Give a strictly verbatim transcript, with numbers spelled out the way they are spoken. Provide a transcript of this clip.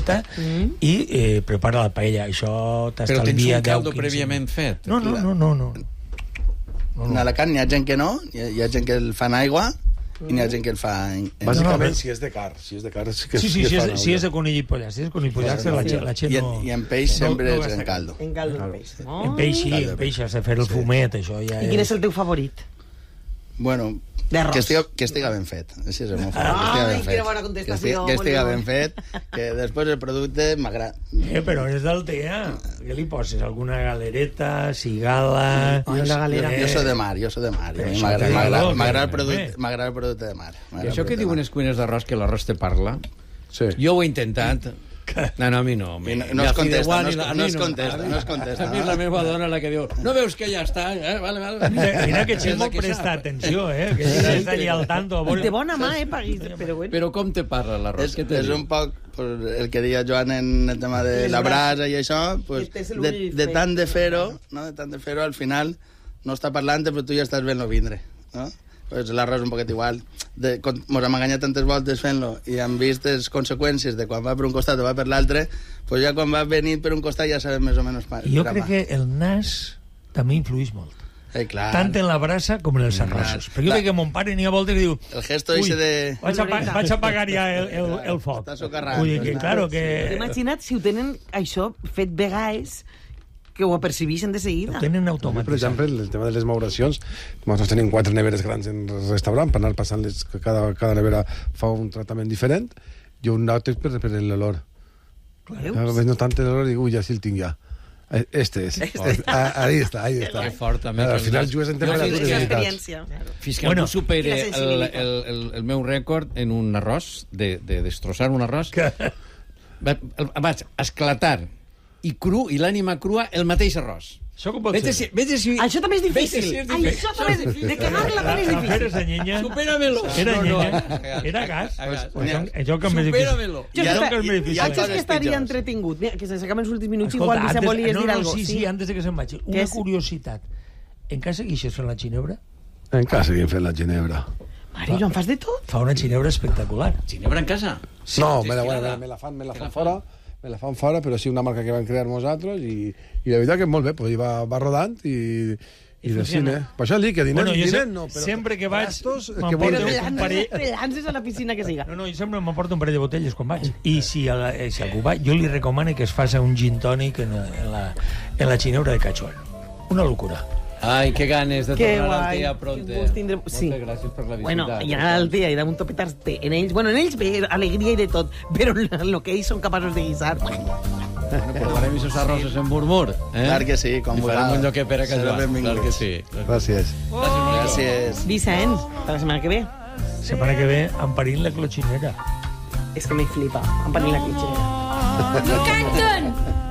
caldeta i eh, prepara la paella. Això Però tens t'estalvia un caldo deu quinze prèviament fet? No, no, no, no, no. En Alacant hi ha gent que no, hi ha, hi ha gent que el fa en aigua i n'hi ha gent que el fa en... en... Bàsicament, No, no, si és de car, si és de car, sí que, Sí, sí, que si es és, fan si és de olla. conill i pollastre, si és de conill i pollastre, la, gent- la gent I, no... en, I en peix sempre no, és no en gasta- caldo. En caldo de peix. En peix sí, en peix has de fer el fumet, això ja I quin és el teu favorit? Bueno, D'arròs. que estiga, que estiga ben fet. Així és el meu favorit, que estiga Ai, ben fet. quina bona Que contestació, estiga, que estiga molt ben fet, que després el producte m'agrada. Eh, però és d'Altea. Què li poses? Alguna galereta, cigala... Ai, la galera. Jo soc de mar, jo soc de mar. Però A mi això M'agrada té m'agrada- valor, m'agrada el també. producte, m'agrada el producte de mar. I M'agrada això el que producte diuen de els cuiners d'arròs, que l'arròs te parla, Sí. jo ho he intentat. No, no, a mi no. I no- no es contesta, no es- no es contesta, no es contesta, A mi és no? la meva dona la que diu, no veus que ja està? Eh? Vale, vale. Mira, mira que És Ximo la que presta sap. atenció, eh? Que ja està allà al tanto. I té bona mà, eh, Paguis, però bueno. Però com te parla l'arròs? És, Què te és diu? un poc pues, el que deia Joan en el tema de Les la brasa. brasa i això, pues, Este és el de, únic de fet. tant de fer-ho, no? de tant de fer-ho, al final no està parlant, però tu ja estàs veient-lo vindre. No? Pues l'arròs un poquet igual. De, quan mos hem enganyat tantes voltes fent-lo i hem vist les conseqüències de quan va per un costat o va per l'altre, pues ja quan va venir per un costat ja sabem més o menys... Pa, Jo crec que el nas també influeix molt. Eh, clar. Tant en la brasa com en els arrossos. Però jo Clar. crec que mon pare n'hi ha voltes que diu... El gesto "Ui, ese de... Vaig, a, vaig a apagar ja el, el, el foc. Està socarrant. Vull dir que, claro, que... Imagina't si ho tenen, això, fet vegades, que ho apercibixen de seguida. Ho tenen Per automatitzat. exemple, el tema de les mauracions, nosaltres tenim quatre neveres grans en el restaurant per anar passant-les, que cada, cada nevera fa un tractament diferent, i un altre és per, per l'olor. Cada vegada no tant l'olor i dic, ui, ja sí el tinc ja. Eh, Este és. Este. Ah, ahí està, ahí està. Que fort, també. Al que final el- jugues en Jo temperatures fins i que- unitats. Experiència. Fins que Bueno, algú supere i la el, sensibilitat. el, el, el meu rècord en un arròs, de, de destrossar un arròs, Que... va, el, vaig esclatar i cru, i l'ànima crua, el mateix arròs. Això com pot Vete ser? si, vete si, Això també és vete difícil. si és difícil. Això també és difícil. De quemar-la també és A fer difícil. esa nyenya... Supéramelo. Era No, no, nyenya. a gas. Era gas. A gas. Pues això, això que és més difícil. Supéramelo. Jo Ja que no esta- que és més difícil. Ja Saps coses que estaria pitjors. entretingut? Mira, que se s'acaben els últims minuts, Escolta, igual, Vicent, antes- volies no, dir no, alguna sí, cosa. sí, antes de que se'n vagi. Una és? curiositat. Encara segueixes fent la ginebra? Encara seguim fent la ginebra. Mare, jo em fas de tot? Fa una ginebra espectacular. Ginebra en casa? Sí, no, me la, destilada. me, me la fan, me la fan fora, me la fan fora, però sí una marca que van crear nosaltres i, i la veritat que molt bé, pues, va, va rodant i, i de funciona. cine. Per això dic que diners, Bueno, jo diners se- no, però... sempre que vaig, gastos, me'n que porto vols- un Te parell- lances, te lances a la piscina que siga. No, no, jo sempre m'emporto un parell de botelles quan vaig. I si, a la, eh, si algú va, jo li recomano que es faci un gin tònic en, en, la, en la ginebra de Cachuel. Una locura. Ai, que ganes de Que tornar al guai, dia que pronte. gust tindrem- sí. Moltes gràcies per la visita. Bueno, i anar al dia i damunt topetar-te en ells. Bueno, en ells ve alegria i de tot, però en el que ells són capaços de guisar... Bueno, provarem esos arrossos en murmur. Eh? Clar que sí, com I farem vulgueu. un lloquer per a Sereu casa. benvinguts. Clar que sí. Gràcies. Gràcies. Vicent, per la setmana que ve. Setmana que ve, emparint la clotxinera. És que me flipa, em panir la clitxera. No canten!